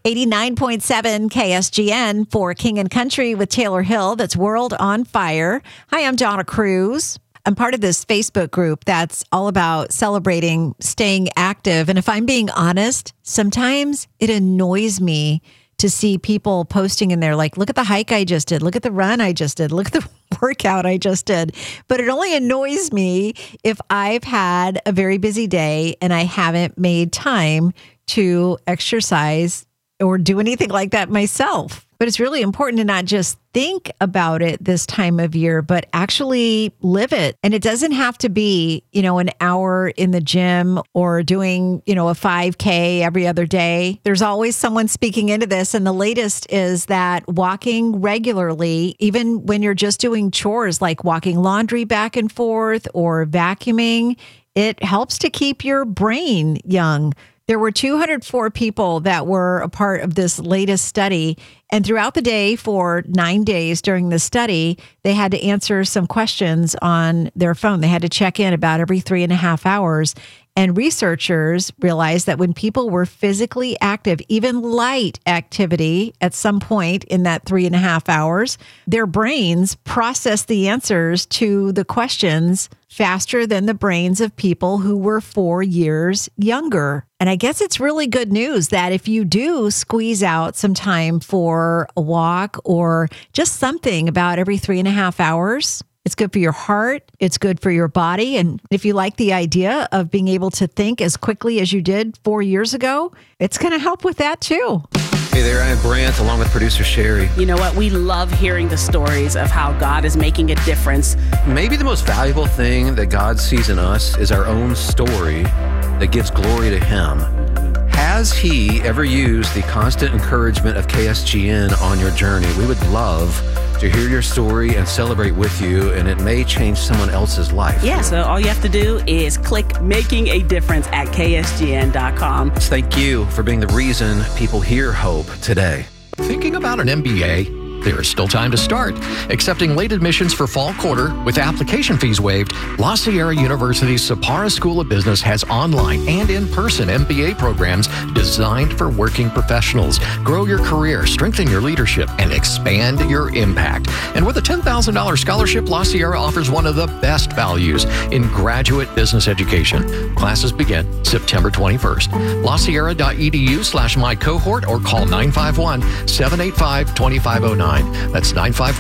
89.7 KSGN for King and Country with Taylor Hill. That's World on Fire. Hi, I'm Donna Cruz. I'm part of this Facebook group that's all about celebrating staying active. And if I'm being honest, sometimes it annoys me to see people posting in there like, look at the hike I just did. Look at the run I just did. Look at the workout I just did. But it only annoys me if I've had a very busy day and I haven't made time to exercise or do anything like that myself. But it's really important to not just think about it this time of year, but actually live it. And it doesn't have to be, an hour in the gym or doing, a 5K every other day. There's always someone speaking into this. And the latest is that walking regularly, even when you're just doing chores like walking laundry back and forth or vacuuming, it helps to keep your brain young. There were 204 people that were a part of this latest study. And throughout the day for 9 days during the study, they had to answer some questions on their phone. They had to check in about every 3.5 hours. And researchers realized that when people were physically active, even light activity at some point in that 3.5 hours, their brains processed the answers to the questions faster than the brains of people who were 4 years younger. And I guess it's really good news that if you do squeeze out some time for a walk or just something about every 3.5 hours, it's good for your heart. It's good for your body. And if you like the idea of being able to think as quickly as you did 4 years ago, it's going to help with that too. Hey there, I'm Brant, along with producer Sherry. You know what? We love hearing the stories of how God is making a difference. Maybe the most valuable thing that God sees in us is our own story that gives glory to Him. Has He ever used the constant encouragement of KSGN on your journey? We would love to hear your story and celebrate with you, and it may change someone else's life. Yeah, so all you have to do is click Making a Difference at KSGN.com. Thank you for being the reason people hear hope today. Thinking about an MBA? There is still time to start. Accepting late admissions for fall quarter with application fees waived, La Sierra University's Sapara School of Business has online and in-person MBA programs designed for working professionals. Grow your career, strengthen your leadership, and expand your impact. And with a $10,000 scholarship, La Sierra offers one of the best values in graduate business education. Classes begin September 21st. LaSierra.edu/mycohort or call 951-785-2509. That's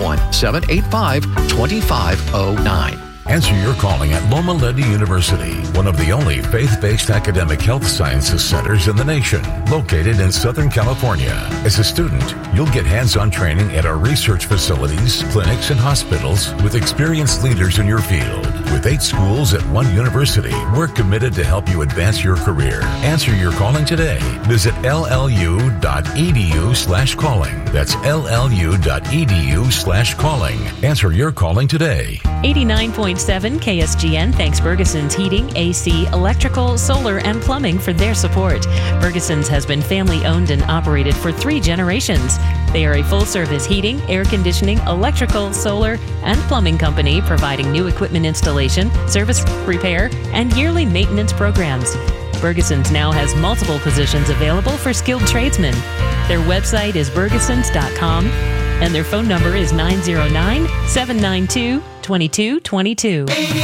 951-785-2509. Answer your calling at Loma Linda University, one of the only faith-based academic health sciences centers in the nation, located in Southern California. As a student, you'll get hands-on training at our research facilities, clinics, and hospitals with experienced leaders in your field. With 8 schools at one university, we're committed to help you advance your career. Answer your calling today. Visit llu.edu/calling. That's llu.edu/calling. Answer your calling today. 89.7 KSGN thanks Bergeson's Heating, AC, Electrical, Solar, and Plumbing for their support. Bergeson's has been family-owned and operated for 3 generations. They are a full-service heating, air conditioning, electrical, solar, and plumbing company providing new equipment installation, service repair, and yearly maintenance programs. Bergeson's now has multiple positions available for skilled tradesmen. Their website is bergesons.com, and their phone number is 909-792-2222.